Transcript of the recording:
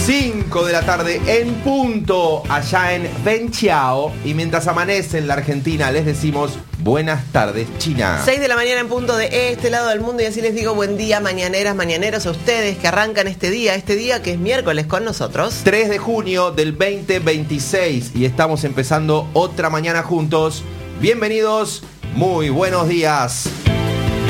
5 de la tarde en punto allá en Venchiao. Y mientras amanece en la Argentina les decimos buenas tardes, China. 6 de la mañana en punto de este lado del mundo. Y así les digo buen día, mañaneras, mañaneros a ustedes que arrancan este día que es miércoles con nosotros. 3 de junio del 2026 y estamos empezando otra mañana juntos. Bienvenidos, muy buenos días.